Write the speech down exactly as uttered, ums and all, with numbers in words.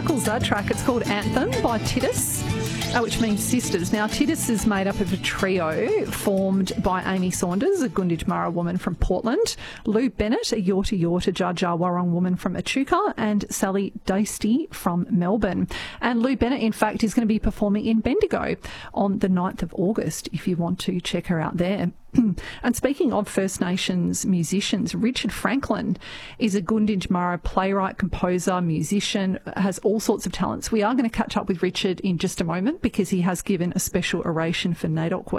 tackles that track. It's called Anthem by Titus, uh, which means sisters. Now, Titus is made up of a trio formed by Amy Saunders, a Gunditjmara woman from Portland, Lou Bennett, a Yorta Yorta Dja Dja Wurrung woman from Echuca, and Sally Dasty from Melbourne. And Lou Bennett, in fact, is going to be performing in Bendigo on the ninth of August, if you want to check her out there. And speaking of First Nations musicians, Richard Franklin is a Gunditjmara playwright, composer, musician, has all sorts of talents. We are going to catch up with Richard in just a moment because he has given a special oration for NAIDOC Week.